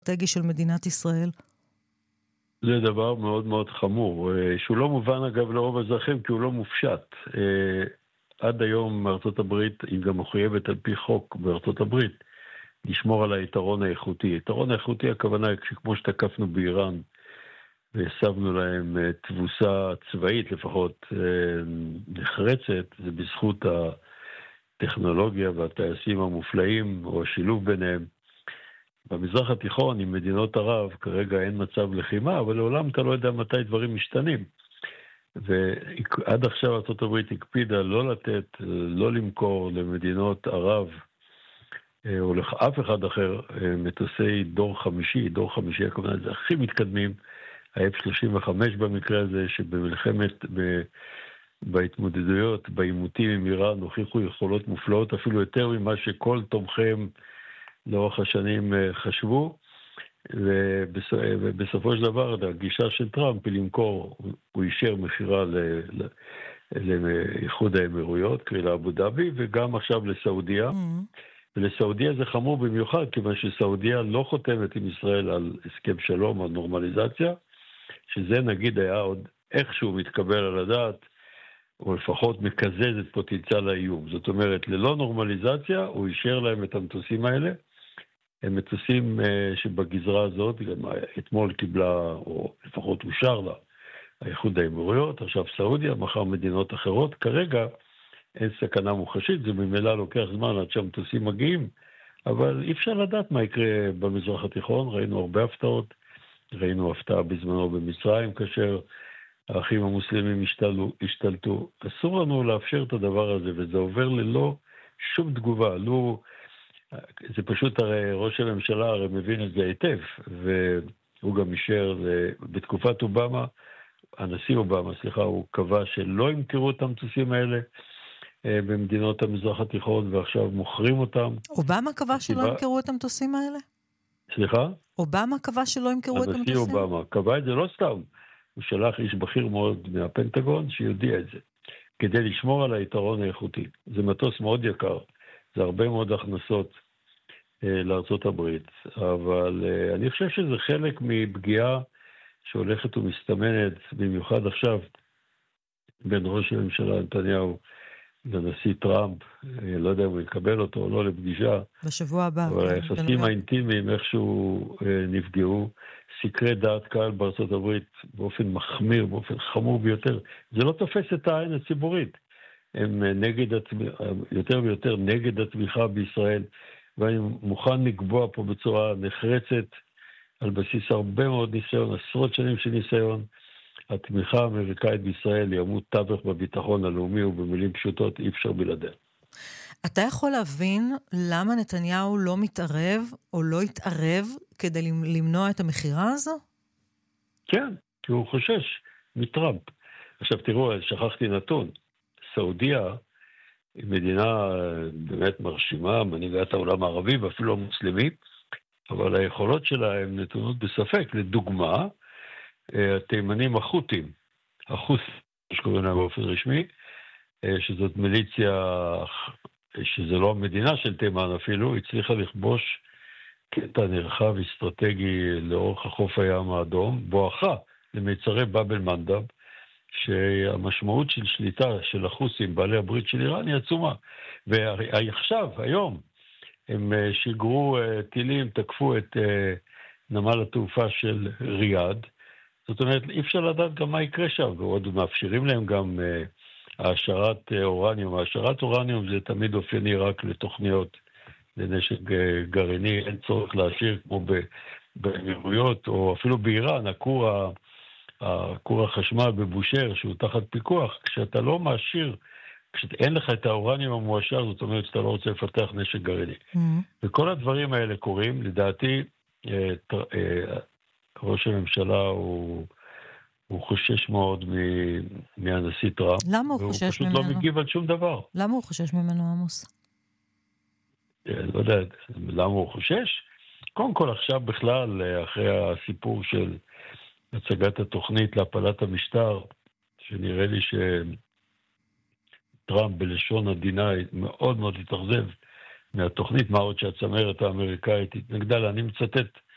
האסטרטגי של מדינת ישראל? זה דבר מאוד מאוד חמור, שהוא לא מובן אגב לרוב האזרחים, כי הוא לא מופשט. עד היום ארצות הברית היא גם מחויבת על פי חוק בארצות הברית, לשמור על היתרון האיכותי. היתרון האיכותי הכוונה היא שכמו שתקפנו באיראן, והסבנו להם תבוסה צבאית לפחות נחרצת, זה בזכות הטכנולוגיה והטייסים המופלאים, או השילוב ביניהם. במזרח התיכון עם מדינות ערב כרגע אין מצב לחימה, אבל לעולם אתה לא יודע מתי דברים משתנים. ועד עכשיו ארצות הברית הקפידה לא לתת, לא למכור למדינות ערב, או לאף אחד אחר, מטוסי דור חמישי הכוונה, זה הכי מתקדמים, ה-F-35 במקרה הזה, שבמלחמת, בהתמודדויות, בעימותים עם איראן, הוכיחו יכולות מופלאות, אפילו יותר ממה שכל תומכיהם לאורך השנים חשבו, ובסופו של דבר, הגישה של טראמפ היא למכור, הוא אישר מחירה לאיחוד האמירויות, קרי לאבו דאבי, וגם עכשיו לסעודיה. ולסעודיה זה חמור במיוחד, כיוון שסעודיה לא חותמת עם ישראל על הסכם שלום, על נורמליזציה, שזה נגיד היה עוד איכשהו מתקבל על הדעת, או לפחות מקזז את פוטנציאל האיום. זאת אומרת, ללא נורמליזציה, הוא אישר להם את המטוסים האלה, הם מטוסים שבגזרה הזאת, גם אתמול קיבלה, או לפחות אושר לה, האיחוד האמירויות, עכשיו סעודיה, מחר מדינות אחרות. כרגע אין סכנה מוחשית, זה ממילא לוקח זמן עד שהמטוסים מגיעים, אבל אי אפשר לדעת מה יקרה במזרח התיכון. ראינו הרבה הפתעות, ראינו הפתעה בזמנו במצרים, כאשר האחים המוסלמים השתלטו. אסור לנו לאפשר את הדבר הזה, וזה עובר ללא שום תגובה. זה פשוט, הרי ראש הממשלה הרי מבין את זה היטב, והוא גם אישר, בתקופת אובמה, הנשיא אובמה, הוא קבע שלא ימכרו את המטוסים האלה במדינות המזרח התיכון, ועכשיו מוכרים אותם. אובמה קבע שלא ימכרו את המטוסים האלה? סליחה? אובמה קבע שלא ימכרו את המטוסים? הנשיא אובמה קבע את זה לא סתם. הוא שלח איש בכיר מאוד מהפנטגון שיודיע את זה, כדי לשמור על היתרון האיכותי. זה מטוס מאוד יקר, זה הרבה מאוד הכנסות לארצות הברית, אבל אני חושב שזה חלק מפגיעה שהולכת ומסתמנת, במיוחד עכשיו, בין ראש הממשלה נתניהו לנשיא טראמפ. לא יודע אם הוא יקבל אותו או לא לפגישה. בשבוע הבא. אבל היחסים האינטימיים איכשהו נפגעו. סקרי דעת קהל בארצות הברית באופן מחמיר, באופן חמור ביותר. זה לא תופס את העין הציבורית. הם יותר ויותר נגד התמיכה בישראל, ואני מוכן לקבוע פה בצורה נחרצת, על בסיס הרבה מאוד ניסיון, עשרות שנים של ניסיון, התמיכה האמריקאית בישראל היא עמוד תווך בביטחון הלאומי, ובמילים פשוטות אי אפשר בלעדיה. אתה יכול להבין למה נתניהו לא מתערב או לא יתערב כדי למנוע את המחירה הזו? כן, כי הוא חושש מטראמפ. עכשיו תראו, שכחתי נתון. סעודיה היא מדינה באמת מרשימה, מנהיגת העולם הערבי ואפילו המוסלמי, אבל היכולות שלה הן נתונות בספק. לדוגמה, התימנים החות'ים, שקוראים להם באופן רשמי, שזאת מיליציה, שזה לא המדינה של תימן אפילו, הצליחה לכבוש קטע נרחב אסטרטגי לאורך החוף הים האדום, בואכה למיצרי באב אל-מנדב, שהמשמעות של שליטה של החות'ים, בעלי הברית של איראן, היא עצומה. ועכשיו, היום, הם שיגרו טילים, תקפו את נמל התעופה של ריאד. זאת אומרת, אי אפשר לדעת גם מה יקרה שם, ועוד מאפשרים להם גם העשרת אורניום. העשרת אורניום זה תמיד אופייני רק לתוכניות לנשק גרעיני, אין צורך להשאיר כמו באמירויות, או אפילו באיראן, הכור החשמל בבושר, שהוא תחת פיקוח. כשאתה לא מאשיר, כשאין לך את האורניום המואשר, זאת אומרת שאתה לא רוצה לפתח נשק גרעיני. וכל הדברים האלה קורים, לדעתי, ראש הממשלה הוא חושש מאוד מהנשיא טראמפ. למה הוא חושש ממנו? והוא פשוט לא מגיב על שום דבר. למה הוא חושש ממנו, עמוס? לא יודע, למה הוא חושש? קודם כל עכשיו בכלל, אחרי הסיפור של הצגת התוכנית להפלת המשטר, שנראה לי שטראמפ בלשון עדינה מאוד מאוד התאכזב מהתוכנית, מה עוד שהצמרת האמריקאית התנגדה לה. אני מצטט